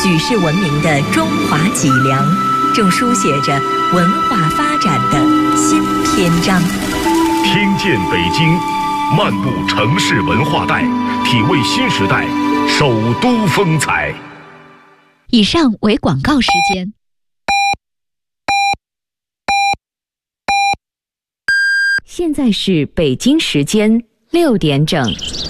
举世闻名的中华脊梁，正书写着文化发展的新篇章。 听见北京，漫步城市文化带，体味新时代首都风采。 以上为广告时间。现在是北京时间6点整。